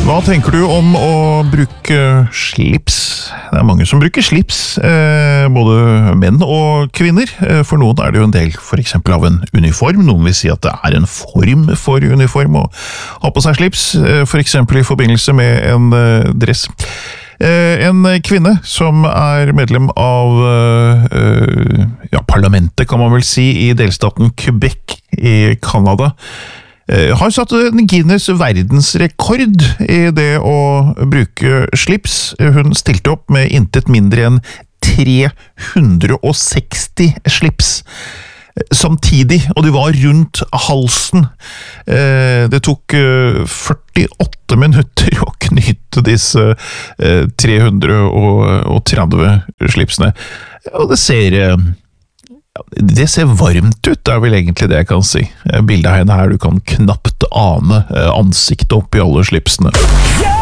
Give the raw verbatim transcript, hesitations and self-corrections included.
Hva tenker du om å bruke slips? Det er mange som bruker slips, eh, både menn og kvinner. Eh, for noen er det jo en del for eksempel av en uniform. Noen vil si at det er en form for uniform å ha på seg slips, eh, for eksempel i forbindelse med en eh, dress. Eh, en kvinne som er medlem av eh, ja, parlamentet, kan man vel si, i delstaten Quebec i Canada, har satt en Guinness verdensrekord i det å bruke slips. Hun stilte opp med intet mindre enn tre hundre og seksti slips samtidig, og de var rundt halsen. Det tok førtiåtte minutter å knyte disse tre hundre og tretti slipsene, og det ser... Det ser varmt ut, det er vel egentlig det jeg kan si. Bildet av henne her, du kan knapt ane ansiktet oppi alle slipsene.